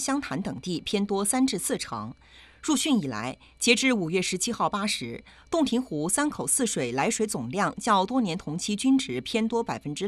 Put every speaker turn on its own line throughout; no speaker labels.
湘潭等地偏多3至4成。入汛以来，截至5月17号8时，洞庭湖3口4水来水总量较多年同期均值偏多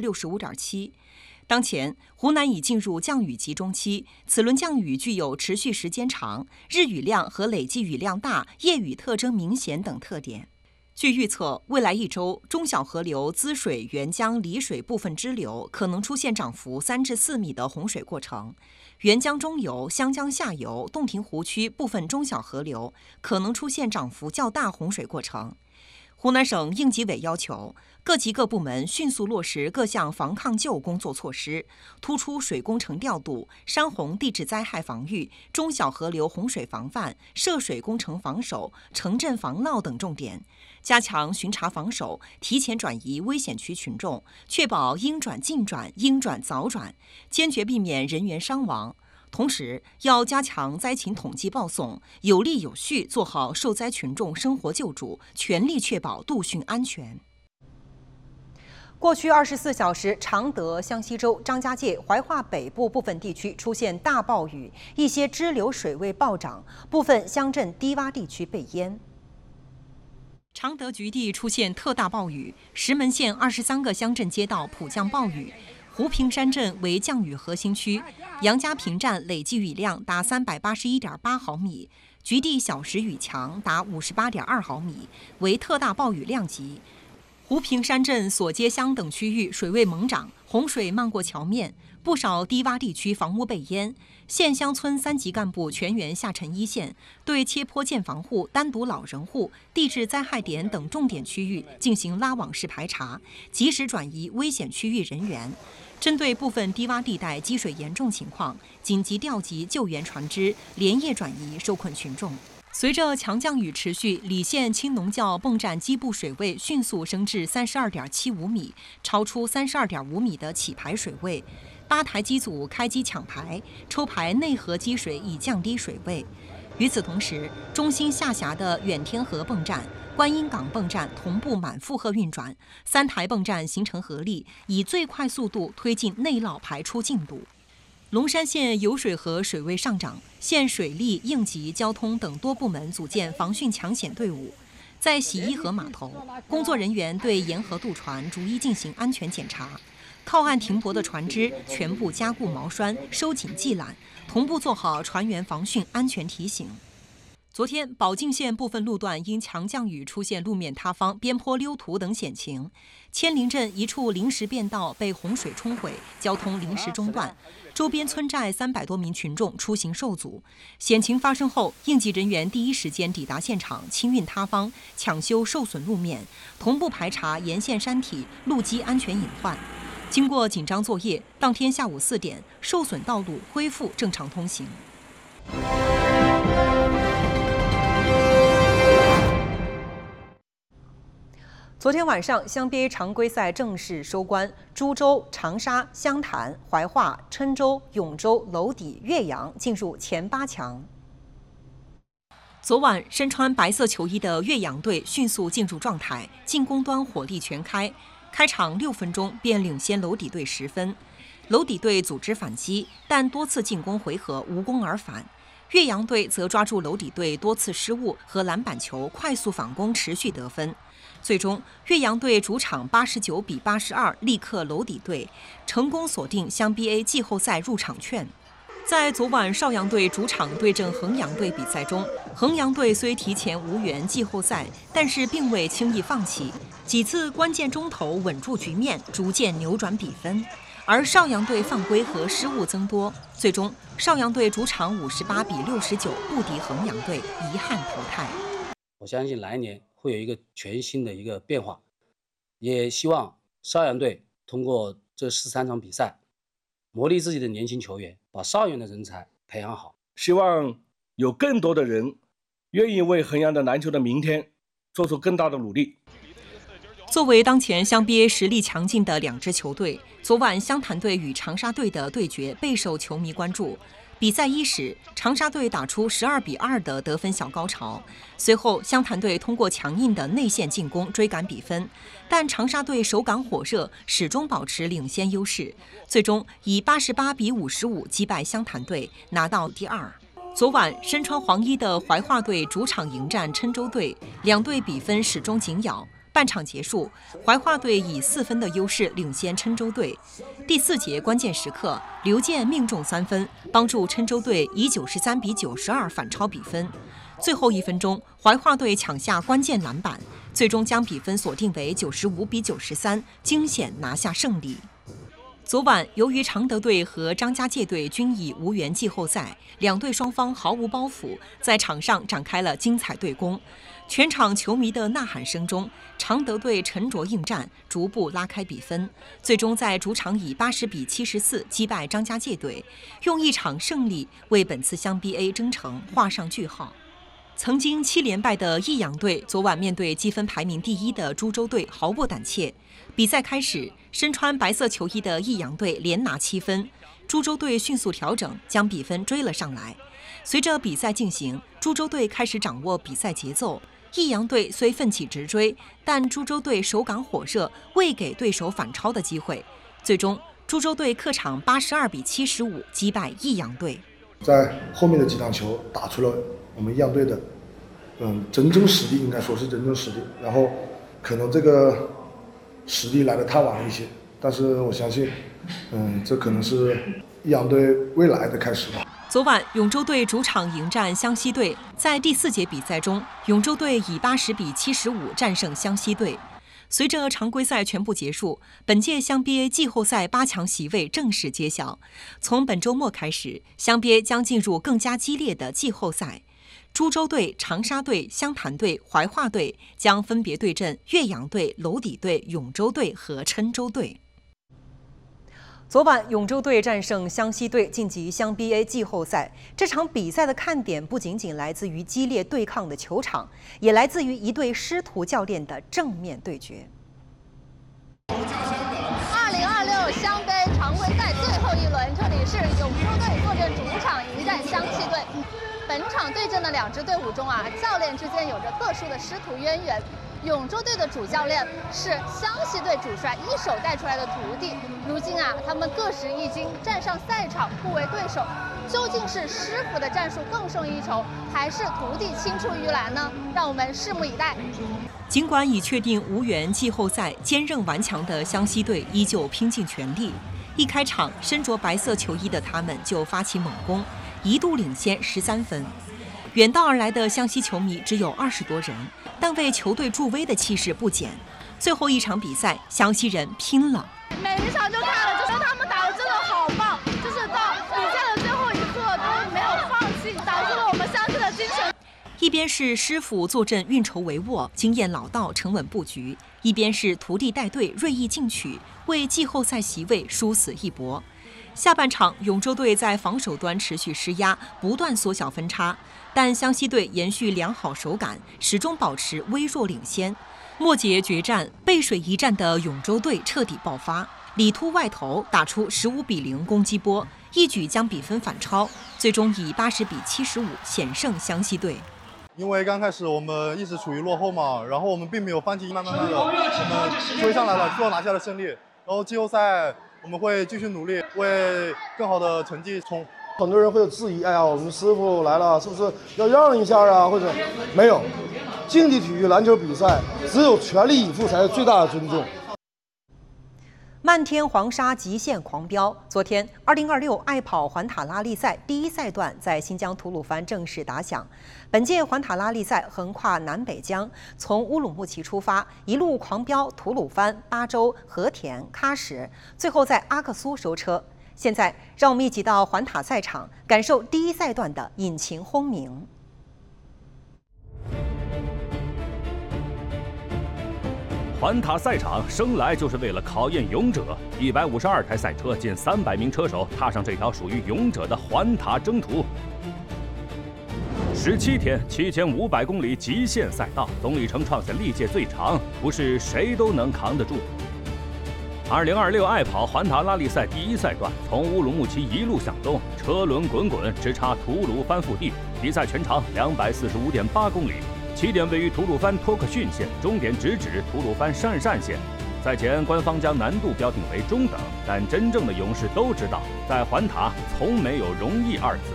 65.7%。当前，湖南已进入降雨集中期，此轮降雨具有持续时间长、日雨量和累计雨量大、夜雨特征明显等特点。据预测，未来1周，中小河流滋水沅江离水部分支流可能出现涨幅3至4米的洪水过程。沅江中游、湘江下游、洞庭湖区部分中小河流可能出现涨幅较大洪水过程。湖南省应急委要求各级各部门迅速落实各项防抗救工作措施，突出水工程调度、山洪地质灾害防御、中小河流洪水防范、涉水工程防守、城镇防涝等重点，加强巡查防守，提前转移危险区群众，确保应转尽转、应转早转，坚决避免人员伤亡。同时，要加强灾情统计报送，有力有序做好受灾群众生活救助，全力确保度汛安全。过去24小时，常德、湘西州、张家界、怀化北部部分地区出现大暴雨，一些支流水位暴涨，部分乡镇低洼地区被淹。常德局地出现特大暴雨，石门县23个乡镇街道普降暴雨。湖平山镇为降雨核心区，杨家坪站累计雨量达381.8毫米，局地小时雨强达58.2毫米，为特大暴雨量级。湖平山镇所街乡等区域水位猛涨，洪水漫过桥面，不少低洼地区房屋被淹。县乡村3级干部全员下沉一线，对切坡建房户、单独老人户、地质灾害点等重点区域进行拉网式排查，及时转移危险区域人员。针对部分低洼地带积水严重情况，紧急调集救援船只，连夜转移受困群众。随着强降雨持续，礼县青农教泵站基部水位迅速升至32.75米，超出32.5米的起排水位。8台机组开机抢排，抽排内河积水以降低水位。与此同时，中心下辖的远天河泵站、观音港泵站同步满负荷运转，3台泵站形成合力，以最快速度推进内涝排出进度。龙山县酉水河水位上涨，县水利、应急、交通等多部门组建防汛抢险队伍。在洗衣河码头，工作人员对沿河渡船逐一进行安全检查，靠岸停泊的船只全部加固锚栓，收紧系缆，同步做好船员防汛安全提醒。昨天，保定县部分路段因强降雨出现路面塌方、边坡溜土等险情。千灵镇一处临时便道被洪水冲毁，交通临时中断，周边村寨300多名群众出行受阻。险情发生后，应急人员第一时间抵达现场，清运塌方，抢修受损路面，同步排查沿线山体、路基安全隐患。经过紧张作业，当天下午4点，受损道路恢复正常通行。昨天晚上，湘 BA 常规赛正式收官，株洲、长沙、湘潭、怀化、郴州、永州、娄底、岳阳进入前8强。昨晚，身穿白色球衣的岳阳队迅速进入状态，进攻端火力全开，开场6分钟便领先娄底队10分。娄底队组织反击，但多次进攻回合无功而返。岳阳队则抓住娄底队多次失误和篮板球，快速反攻，持续得分。最终，岳阳队主场89比82力克娄底队，成功锁定湘 BA 季后赛入场券。在昨晚邵阳队主场对阵衡阳队比赛中，衡阳队虽提前无缘季后赛，但是并未轻易放弃，几次关键中投稳住局面，逐渐扭转比分。而邵阳队犯规和失误增多，最终邵阳队主场58比69不敌衡阳队，遗憾淘汰。
我相信来年会有一个全新的一个变化，也希望邵阳队通过这13场比赛磨砺自己的年轻球员，把邵阳的人才培养好。
希望有更多的人愿意为衡阳的篮球的明天做出更大的努力。
作为当前湘 BA 实力强劲的2支球队，昨晚湘潭队与长沙队的对决备受球迷关注。 比赛伊始，长沙队打出12-2的得分小高潮，随后湘潭队通过强硬的内线进攻追赶比分，但长沙队手感火热，始终保持领先优势，最终以88-55击败湘潭队，拿到第2。昨晚，身穿黄衣的怀化队主场迎战郴州队，两队比分始终紧咬。半场结束，怀化队以4分的优势领先郴州队。第4节关键时刻，刘健命中3分，帮助郴州队以93-92反超比分。最后1分钟，怀化队抢下关键篮板，最终将比分锁定为95-93，惊险拿下胜利。昨晚，由于常德队和张家界队均已无缘季后赛，两队双方毫无包袱，在场上展开了精彩对攻。全场球迷的呐喊声中，常德队沉着应战，逐步拉开比分，最终在主场以80-74击败张家界队，用一场胜利为本次湘 BA 征程画上句号。曾经7连败的益阳队昨晚面对积分排名第1的株洲队毫不胆怯。比赛开始，身穿白色球衣的益阳队连拿7分，株洲队迅速调整，将比分追了上来。随着比赛进行，株洲队开始掌握比赛节奏。益阳队虽奋起直追，但株洲队手感火热，未给对手反超的机会。最终，株洲队客场82-75击败益阳队。
在后面的几场球打出了我们益阳队的，真正实力，应该说是真正实力。然后，可能这个实力来得太晚了一些，但是我相信，这可能是益阳队未来的开始吧。
昨晚，永州队主场迎战湘西队，在第4节比赛中，永州队以80-75战胜湘西队。随着常规赛全部结束，本届湘 BA 季后赛8强席位正式揭晓。从本周末开始，湘 BA 将进入更加激烈的季后赛。株洲队、长沙队、湘潭队、怀化队将分别对阵岳阳队、娄底队、永州队和郴州队。昨晚，永州队战胜湘西队，晋级湘 BA 季后赛。这场比赛的看点不仅仅来自于激烈对抗的球场，也来自于一对师徒教练的正面对决。
2026湘杯常规赛最后一轮，这里是永州队坐镇主场迎战湘西队。本场对阵的2支队伍中教练之间有着特殊的师徒渊源。永州队的主教练是湘西队主帅一手带出来的徒弟，如今他们各执一经，站上赛场互为对手。究竟是师傅的战术更胜一筹，还是徒弟青出于蓝呢？让我们拭目以待。
尽管已确定无缘季后赛，坚韧顽强的湘西队依旧拼尽全力。一开场，身着白色球衣的他们就发起猛攻，一度领先13分。远道而来的湘西球迷只有20多人，但为球队助威的气势不减。最后一场比赛，湘西人拼了。
每一场就看了，就是他们打得真的好棒，就是到比赛的最后一刻都没有放弃，打出了我们湘西的精神。
一边是师傅坐镇运筹帷幄，经验老道，沉稳布局；一边是徒弟带队，锐意进取，为季后赛席位殊死一搏。下半场，永州队在防守端持续施压，不断缩小分差，但湘西队延续良好手感，始终保持微弱领先。末节决战，背水一战的永州队彻底爆发，里突外投打出15-0攻击波，一举将比分反超，最终以80-75险胜湘西队。
因为刚开始我们一直处于落后嘛，然后我们并没有放弃，慢慢的我们追上来了，最后拿下了胜利。然后季后赛我们会继续努力，为更好的成绩冲。
很多人会有质疑，哎呀，我们师傅来了，是不是要让一下啊？或者没有，竞技体育篮球比赛只有全力以赴才是最大的尊重。
漫天黄沙极限狂飙。昨天，2026爱跑环塔拉力赛第1赛段在新疆吐鲁番正式打响。本届环塔拉力赛横跨南北疆，从乌鲁木齐出发，一路狂飙吐鲁番、巴州、和田、喀什，最后在阿克苏收车。现在，让我们一起到环塔赛场，感受第1赛段的引擎轰鸣。
环塔赛场生来就是为了考验勇者，152台赛车，近300名车手踏上这条属于勇者的环塔征途。17天，7500公里极限赛道，总里程创下历届最长，不是谁都能扛得住。 2026爱跑环塔拉力赛第1赛段从乌鲁木齐一路向东，车轮滚滚，直插吐鲁番腹地。比赛全长245.8公里，起点位于吐鲁番托克逊县，终点直指吐鲁番鄯善县。赛前官方将难度标定为中等，但真正的勇士都知道，在环塔从没有容易2字。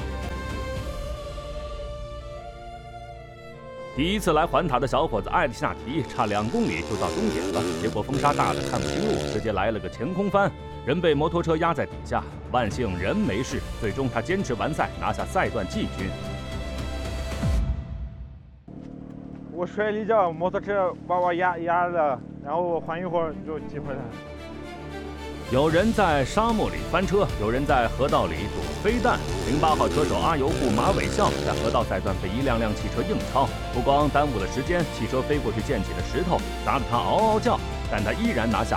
第一次来环塔的小伙子艾利希纳提差2公里就到终点了，结果风沙大的看不清路，直接来了个前空翻，人被摩托车压在底下，万幸人没事，最终他坚持完赛，拿下赛段季军。
我摔了一跤，摩托车把我压了，然后我缓一会儿就骑回来了。
有人在沙漠里翻车，有人在河道里躲飞弹。08号车手阿尤布马伟笑在河道赛段被一辆汽车硬超，不光耽误了时间，汽车飞过去溅起的石头砸得他嗷嗷叫，但他依然拿下